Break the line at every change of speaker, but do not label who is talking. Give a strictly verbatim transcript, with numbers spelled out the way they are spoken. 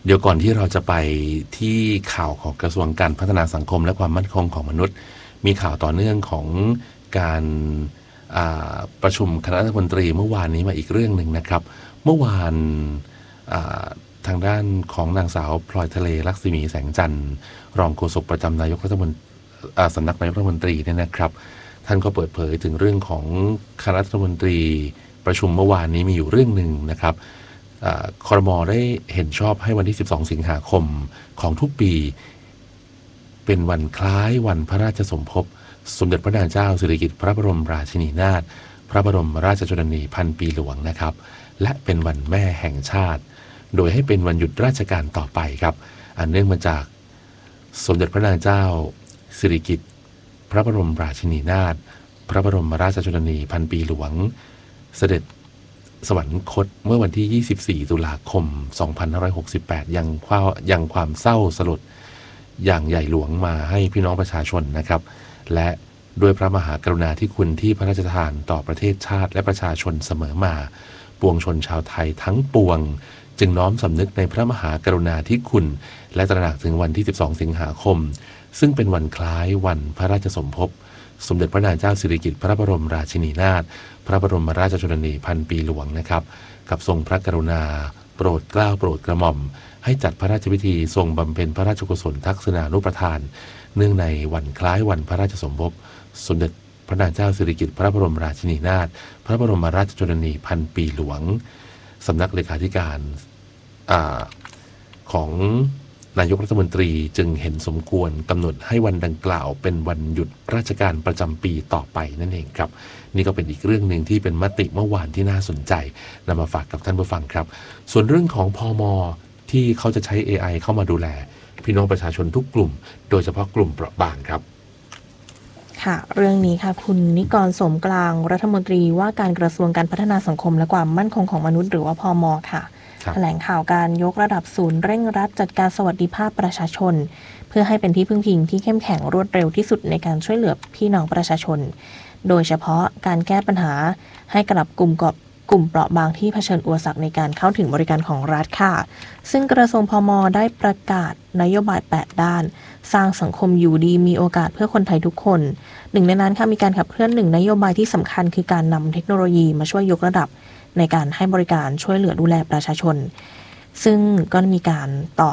เดี๋ยวก่อนที่เราจะไปที่ข่าวของกระทรวงการพัฒนาสังคมและความมั่นคงของมนุษย์มีข่าวต่อเนื่องของการประชุมคณะรัฐมนตรีเมื่อวานนี้มาอีกเรื่องหนึ่งนะครับเมื่อวานทางด้านของนางสาวพลอยทะเลลักษมีแสงจันทร์รองโฆษกประจำนายกรัฐมนตรีสำนักนายกรัฐมนตรีเนี่ยนะครับท่านก็เปิดเผยถึงเรื่องของคณะรัฐมนตรีประชุมเมื่อวานนี้มีอยู่เรื่องหนึ่งนะครับครม.ได้เห็นชอบให้วันที่สิบสองสิงหาคมของทุกปีเป็นวันคล้ายวันพระราชสมภพสมเด็จพระนางเจ้าสิริกิติ์พระบรมราชินีนาถพระบรมราชชนนีพันปีหลวงนะครับและเป็นวันแม่แห่งชาติโดยให้เป็นวันหยุดราชการต่อไปครับอันเนื่องมาจากสมเด็จพระนางเจ้าสิริกิติ์พระบรมราชินีนาถพระบรมราชชนนีพันปีหลวงเสด็จสวรรคตเมื่อวันที่ยี่สิบสี่ตุลาคมสองพันห้าร้อยหกสิบแปดยังความยังความเศร้าสลดอย่างใหญ่หลวงมาให้พี่น้องประชาชนนะครับและด้วยพระมหากรุณาธิคุณที่พระราชทานต่อประเทศชาติและประชาชนเสมอมาปวงชนชาวไทยทั้งปวงจึงน้อมสำนึกในพระมหากรุณาธิคุณและตระหนักถึงวันที่สิบสองสิงหาคมซึ่งเป็นวันคล้ายวันพระราชสมภพสมเด็จพระนางเจ้าสิริกิติ์พระบรมราชินีนาถพระบรมราชชนนีพันปีหลวงนะครับกับทรงพระกรุณาโปรดเกล้าโปรดกระหม่อมให้จัดพระราชพิธีทรงบำเพ็ญพระราชกุศลทักษิณานุปทานเนื่องในวันคล้ายวันพระราชสมภพสมเด็จพระนางเจ้าสิริกิติ์พระบรมราชินีนาถพระบรมราชชนนีพันปีหลวงสำนักเลขาธิการอ่าของนายกรัฐมนตรีจึงเห็นสมควรกำหนดให้วันดังกล่าวเป็นวันหยุดราชการประจำปีต่อไปนั่นเองครับนี่ก็เป็นอีกเรื่องหนึ่งที่เป็นมติเมื่อวานที่น่าสนใจนำมาฝากกับท่านผู้ฟังครับส่วนเรื่องของพม.ที่เขาจะใช้ เอ ไอ เข้ามาดูแลพี่น้องประชาชนทุกกลุ่มโดยเฉพาะกลุ่มเปราะบางครับ
ค่ะเรื่องนี้ค่ะคุณนิกรสมกลางรัฐมนตรีว่าการกระทรวงการพัฒนาสังคมและความมั่นคงของมนุษย์หรือว่าพม.ค่ะแถลงข่าวการยกระดับศูนย์เร่งรัดจัดการสวัสดิภาพประชาชนเพื่อให้เป็นที่พึ่งพิงที่เข้มแข็งรวดเร็วที่สุดในการช่วยเหลือพี่น้องประชาชนโดยเฉพาะการแก้ปัญหาให้กับกลุ่มกับกลุ่มเปราะบางที่เผชิญอุปสรรคในการเข้าถึงบริการของรัฐค่ะซึ่งกระทรวงพม.ได้ประกาศนโยบายแปดด้านสร้างสังคมอยู่ดีมีโอกาสเพื่อคนไทยทุกคนหนึ่งในนั้นค่ะมีการขับเคลื่อนหนึ่งนโยบายที่สำคัญคือการนำเทคโนโลยีมาช่วยยกระดับในการให้บริการช่วยเหลือดูแลประชาชนซึ่งก็มีการต่อ